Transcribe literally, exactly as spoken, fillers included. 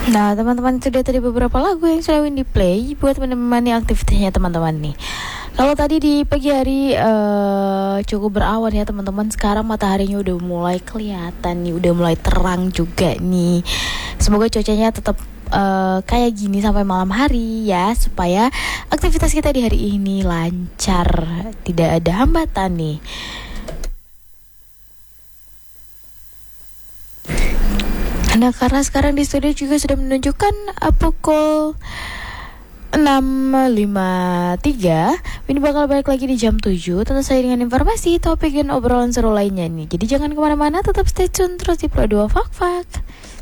Nah, teman-teman, itu dia tadi beberapa lagu yang sudah Windy play buat menemani aktivitasnya teman-teman nih. Kalau tadi di pagi hari uh, cukup berawan ya teman-teman. Sekarang mataharinya udah mulai kelihatan nih, udah mulai terang juga nih. Semoga cuacanya tetap uh, kayak gini sampai malam hari ya, supaya aktivitas kita di hari ini lancar, tidak ada hambatan nih. Nah, karena sekarang di studio juga sudah menunjukkan uh, pukul enam lima puluh tiga. Ini bakal balik lagi di jam tujuh. Tentu saja dengan informasi, topik dan obrolan seru lainnya nih. Jadi jangan kemana-mana, tetap stay tune terus di Pro dua Fak Fak.